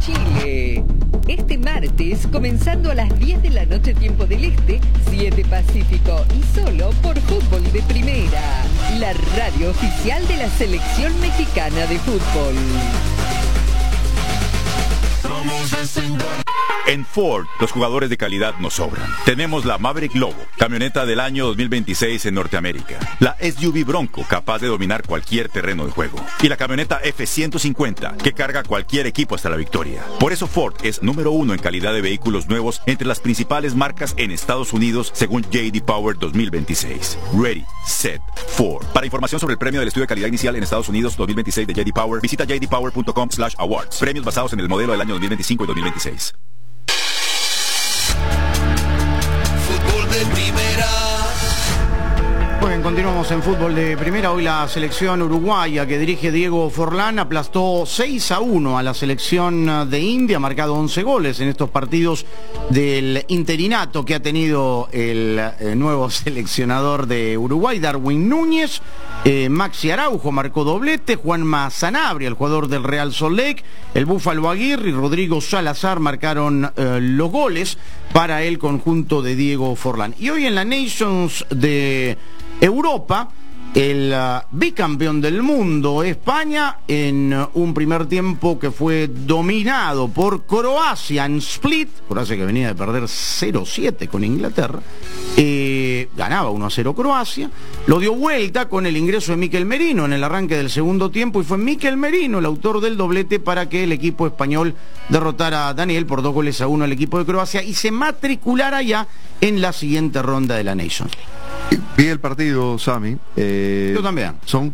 Chile. Este martes, comenzando a las 10 de la noche tiempo del Este, 7 Pacífico y solo por Fútbol de Primera, la radio oficial de la Selección Mexicana de Fútbol. En Ford, los jugadores de calidad nos sobran. Tenemos la Maverick Lobo, camioneta del año 2026 en Norteamérica. La SUV Bronco, capaz de dominar cualquier terreno de juego. Y la camioneta F-150, que carga cualquier equipo hasta la victoria. Por eso Ford es número 1 en calidad de vehículos nuevos entre las principales marcas en Estados Unidos, según J.D. Power 2026. Ready, Set, Ford. Para información sobre el premio del estudio de calidad inicial en Estados Unidos 2026 de J.D. Power, visita jdpower.com/awards. Premios basados en el modelo del año 2025 y 2026. Fútbol de Primera. Bueno, continuamos en Fútbol de Primera. Hoy la selección uruguaya que dirige Diego Forlán aplastó 6-1 a la selección de India, ha marcado 11 goles en estos partidos del interinato que ha tenido el nuevo seleccionador de Uruguay, Darwin Núñez. Maxi Araujo marcó doblete, Juanma Sanabria, el jugador del Real Salt Lake, el Búfalo Aguirre y Rodrigo Salazar marcaron los goles para el conjunto de Diego Forlán. Y hoy en la Nations de Europa, el bicampeón del mundo, España, en un primer tiempo que fue dominado por Croacia en Split, Croacia que venía de perder 0-7 con Inglaterra, ganaba 1-0 Croacia, lo dio vuelta con el ingreso de Mikel Merino en el arranque del segundo tiempo, y fue Mikel Merino el autor del doblete para que el equipo español derrotara a Daniel por 2-1 al equipo de Croacia y se matriculara ya en la siguiente ronda de la Nations League. Vi el partido, Sami. Yo también. Son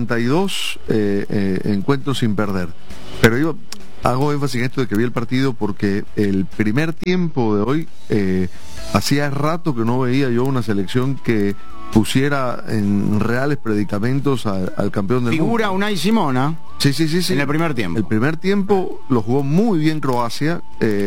42 encuentros sin perder. Pero yo hago énfasis en esto de que vi el partido porque el primer tiempo de hoy hacía rato que no veía yo una selección que pusiera en reales predicamentos al campeón del mundo. Figura Unai Simón, Sí. En el primer tiempo. El primer tiempo lo jugó muy bien Croacia,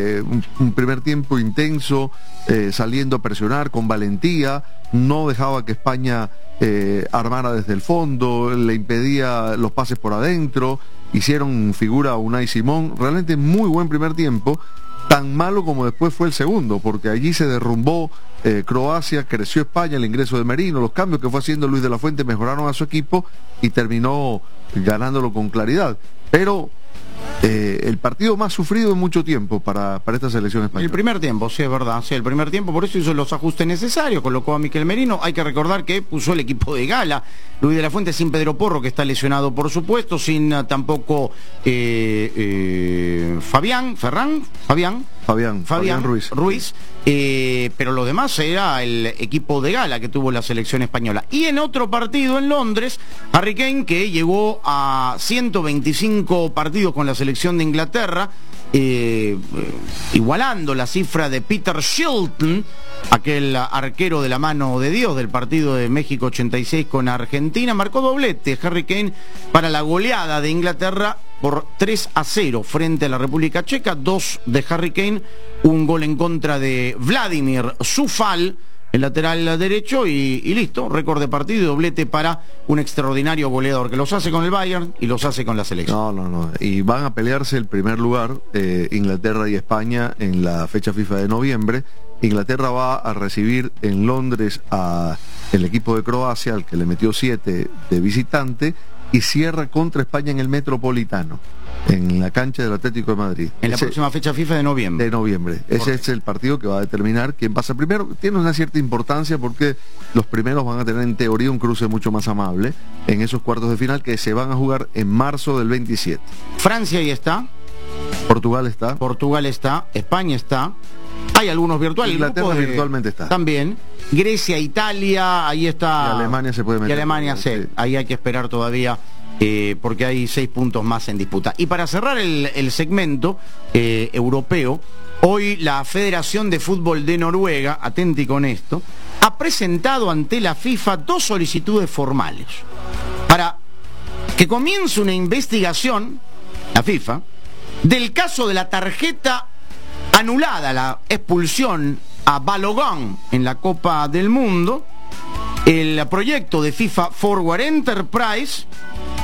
un primer tiempo intenso, saliendo a presionar con valentía, no dejaba que España armara desde el fondo, le impedía los pases por adentro, hicieron figura a Unai Simón, realmente muy buen primer tiempo, tan malo como después fue el segundo, porque allí se derrumbó Croacia, creció España, el ingreso de Merino, los cambios que fue haciendo Luis de la Fuente mejoraron a su equipo y terminó ganándolo con claridad. Pero el partido más sufrido en mucho tiempo para esta selección española. El primer tiempo, sí, es verdad, sí, el primer tiempo, por eso hizo los ajustes necesarios, colocó a Mikel Merino. Hay que recordar que puso el equipo de gala, Luis de la Fuente, sin Pedro Porro, que está lesionado por supuesto, sin tampoco Fabián Ruiz, pero lo demás era el equipo de gala que tuvo la selección española. Y en otro partido en Londres, Harry Kane, que llegó a 125 partidos con la selección de Inglaterra, igualando la cifra de Peter Shilton, aquel arquero de la mano de Dios del partido de México 86 con Argentina, marcó doblete Harry Kane para la goleada de Inglaterra por 3-0 frente a la República Checa, 2 de Harry Kane, un gol en contra de Vladimir Zufal, el lateral derecho, y listo, récord de partido y doblete para un extraordinario goleador que los hace con el Bayern y los hace con la selección. No, y van a pelearse el primer lugar, Inglaterra y España, en la fecha FIFA de noviembre. Inglaterra va a recibir en Londres a el equipo de Croacia, al que le metió 7 de visitante, y cierra contra España en el Metropolitano, en la cancha del Atlético de Madrid. En la próxima fecha FIFA de noviembre. Ese es el partido que va a determinar quién pasa primero. Tiene una cierta importancia porque los primeros van a tener en teoría un cruce mucho más amable en esos cuartos de final que se van a jugar en marzo del 27. Francia ahí está. Portugal está. España está. Hay algunos virtuales. Inglaterra virtualmente está. También. Grecia, Italia, ahí está. Y Alemania se puede meter. Y Alemania sí. Ahí hay que esperar todavía porque hay 6 puntos más en disputa. Y para cerrar el segmento europeo, hoy la Federación de Fútbol de Noruega, atenti con esto, ha presentado ante la FIFA 2 solicitudes formales para que comience una investigación, la FIFA, del caso de la tarjeta anulada, la expulsión a Balogun en la Copa del Mundo, el proyecto de FIFA Forward Enterprise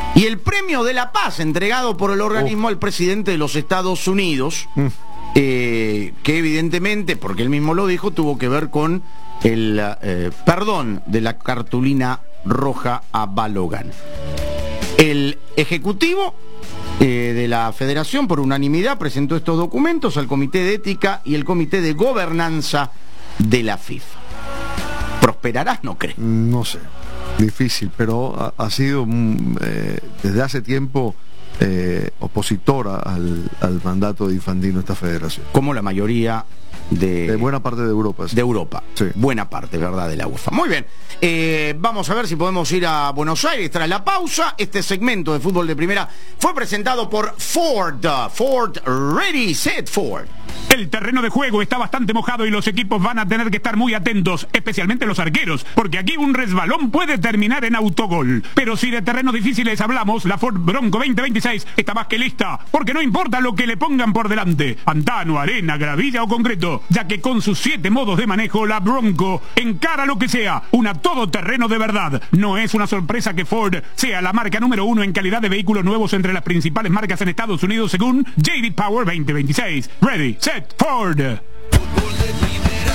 Y el premio de la paz entregado por el organismo al presidente de los Estados Unidos, que evidentemente, porque él mismo lo dijo, tuvo que ver con el perdón de la cartulina roja a Balogan. El ejecutivo de la federación, por unanimidad, presentó estos documentos al Comité de Ética y el Comité de Gobernanza de la FIFA. ¿Prosperará? No creo. No sé, difícil, pero ha sido desde hace tiempo opositora al mandato de Infantino esta federación. Como la mayoría de buena parte de Europa. Sí. De Europa. Sí. Buena parte, ¿verdad? De la UEFA. Muy bien. Vamos a ver si podemos ir a Buenos Aires tras la pausa. Este segmento de fútbol de primera fue presentado por Ford. Ford, ready, set, Ford. El terreno de juego está bastante mojado y los equipos van a tener que estar muy atentos, especialmente los arqueros, porque aquí un resbalón puede terminar en autogol. Pero si de terrenos difíciles hablamos, la Ford Bronco 2026 está más que lista, porque no importa lo que le pongan por delante, pantano, arena, gravilla o concreto, ya que con sus 7 modos de manejo, la Bronco encara lo que sea, una todoterreno de verdad. No es una sorpresa que Ford sea la marca número 1 en calidad de vehículos nuevos entre las principales marcas en Estados Unidos según J.D. Power 2026. Ready, set, Ford. Fútbol de primera.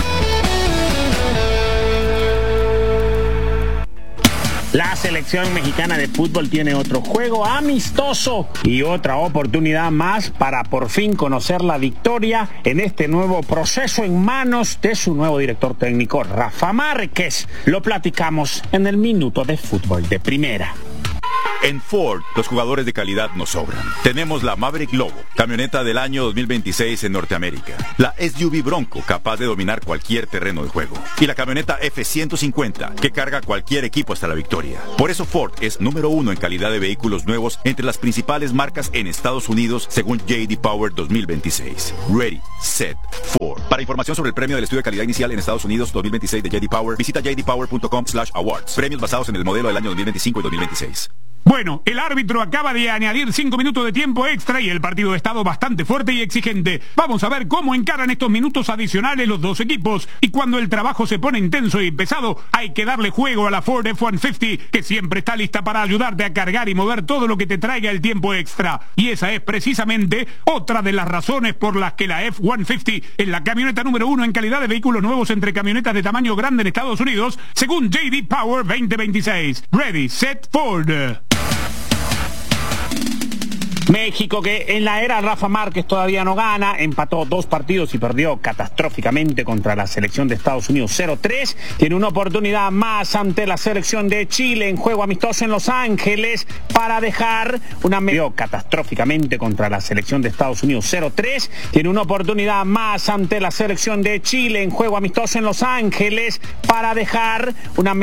La selección mexicana de fútbol tiene otro juego amistoso y otra oportunidad más para por fin conocer la victoria en este nuevo proceso en manos de su nuevo director técnico, Rafa Márquez. Lo platicamos en el Minuto de Fútbol de Primera. En Ford, los jugadores de calidad nos sobran. Tenemos la Maverick Lobo, camioneta del año 2026 en Norteamérica. La SUV Bronco, capaz de dominar cualquier terreno de juego. Y la camioneta F-150, que carga cualquier equipo hasta la victoria. Por eso Ford es número 1 en calidad de vehículos nuevos entre las principales marcas en Estados Unidos, según J.D. Power 2026. Ready, set, Ford. Para información sobre el premio del estudio de calidad inicial en Estados Unidos 2026 de J.D. Power, visita jdpower.com/awards. Premios basados en el modelo del año 2025 y 2026. Bueno, el árbitro acaba de añadir 5 minutos de tiempo extra y el partido ha estado bastante fuerte y exigente. Vamos a ver cómo encaran estos minutos adicionales los dos equipos. Y cuando el trabajo se pone intenso y pesado, hay que darle juego a la Ford F-150, que siempre está lista para ayudarte a cargar y mover todo lo que te traiga el tiempo extra. Y esa es precisamente otra de las razones por las que la F-150 es la camioneta número 1 en calidad de vehículos nuevos entre camionetas de tamaño grande en Estados Unidos, según J.D. Power 2026. Ready, set, Ford. México, que en la era Rafa Márquez todavía no gana, empató 2 partidos y perdió catastróficamente contra la selección de Estados Unidos 0-3. Tiene una oportunidad más ante la selección de Chile en juego amistoso en Los Ángeles para dejar una catastróficamente contra la selección de Estados Unidos 0-3. Tiene una oportunidad más ante la selección de Chile en juego amistoso en Los Ángeles para dejar una